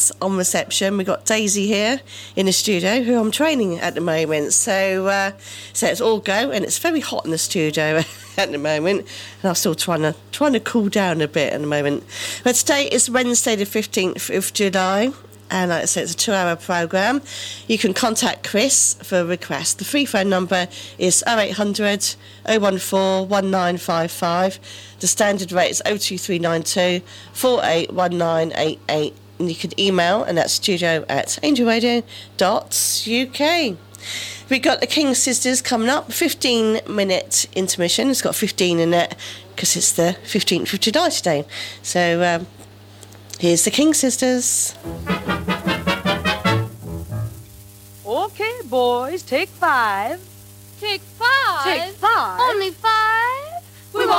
Chris on reception. We've got Daisy here in the studio, who I'm training at the moment. So it's all go, and it's very hot in the studio at the moment, and I'm still trying to cool down a bit at the moment. But today is Wednesday the 15th of July. And like I said, it's a 2-hour programme. You can contact Chris for a request. The free phone number is 0800 014 1955. The standard rate is 02392 481988. And you can email, and that's studio@angelradio.uk. We've got the King Sisters coming up, 15-minute intermission. It's got 15 in it because it's the 15th of July today. So here's the King Sisters. Okay, boys, take 5. Take 5? Take 5? Only 5?